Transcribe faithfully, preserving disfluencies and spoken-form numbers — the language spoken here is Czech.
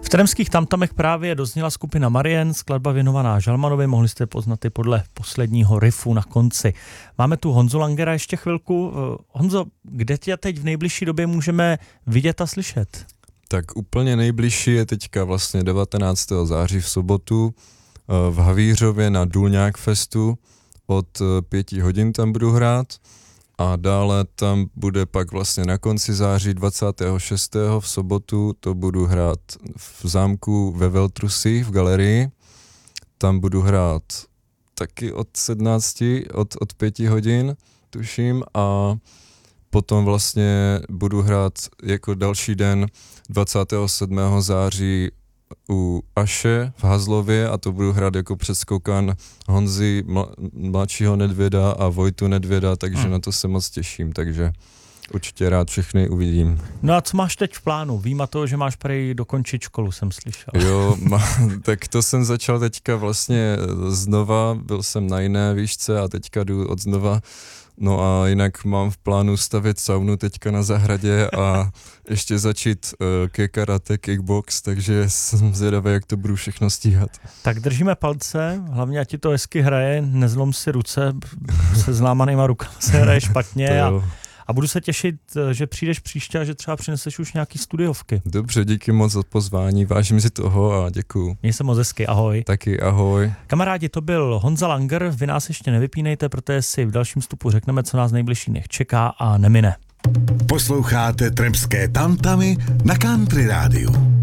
V Tremských tamtamech právě dozněla skupina Marien, skladba věnovaná Žalmanovi, mohli jste poznat i podle posledního riffu na konci. Máme tu Honzu Langera ještě chvilku. Honzo, kde tě teď v nejbližší době můžeme vidět a slyšet? Tak úplně nejbližší je teďka vlastně devatenáctého září v sobotu v Havířově na Důlňák Festu. Od pěti hodin tam budu hrát a dále tam bude pak vlastně na konci září dvacátého šestého v sobotu, to budu hrát v zámku ve Veltrusích v galerii. Tam budu hrát taky od sedmnácti, od, od pěti hodin, tuším, a potom vlastně budu hrát jako další den dvacátého sedmého září u Aše v Hazlově a to budu hrát jako předskokan Honzy mla, mladšího Nedvěda a Vojtu Nedvěda, takže hmm. na to se moc těším, takže určitě rád všechny uvidím. No a co máš teď v plánu? Výjima toho, že máš prej dokončit školu, jsem slyšel. Jo, má, tak to jsem začal teďka vlastně znova, byl jsem na jiné výšce a teďka jdu od znova. No a jinak mám v plánu stavět saunu teďka na zahradě a ještě začít uh, ke karate, kickbox, takže jsem zvědavý, jak to budu všechno stíhat. Tak držíme palce, hlavně ať ti to hezky hraje, nezlom si ruce, se zlámanýma rukama se hraje špatně a, a budu se těšit, že přijdeš příště a že třeba přineseš už nějaký studiovky. Dobře, díky moc za pozvání, vážím si toho a děkuju. Měj se moc hezky, ahoj. Taky ahoj. Kamarádi, to byl Honza Langer, vy nás ještě nevypínejte, protože si v dalším vstupu řekneme, co nás nejbližší dnech čeká a nemine. Posloucháte Tremské tamtamy na Country Rádiu.